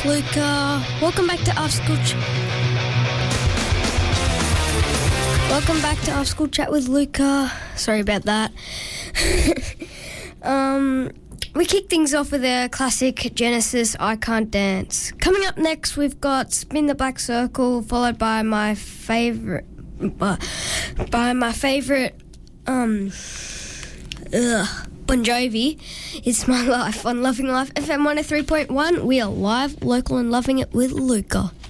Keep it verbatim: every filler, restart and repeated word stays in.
it's Luca. Welcome back to After School Ch- Welcome back to After School Chat with Luca. Sorry about that. um, we kick things off with a classic Genesis, I Can't Dance. Coming up next, we've got Spin the Black Circle, followed by my favourite, by, by my favourite, um, ugh. Bon Jovi, It's My Life on Loving Life F M one oh three point one. We are live, local and loving it with Luca.